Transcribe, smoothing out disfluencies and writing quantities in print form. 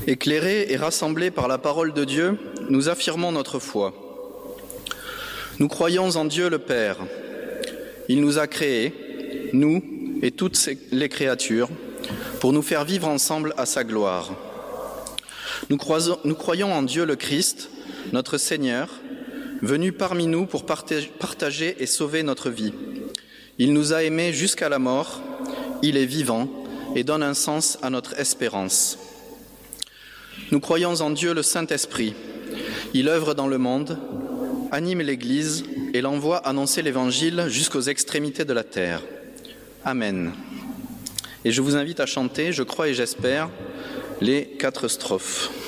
Éclairés et rassemblés par la parole de Dieu, nous affirmons notre foi. Nous croyons en Dieu le Père. Il nous a créés, nous et toutes les créatures, pour nous faire vivre ensemble à sa gloire. Nous croyons en Dieu le Christ, notre Seigneur, venu parmi nous pour partager et sauver notre vie. Il nous a aimés jusqu'à la mort, il est vivant et donne un sens à notre espérance. Nous croyons en Dieu le Saint-Esprit. Il œuvre dans le monde, anime l'Église et l'envoie annoncer l'Évangile jusqu'aux extrémités de la terre. Amen. Et je vous invite à chanter, je crois et j'espère, les 4 strophes.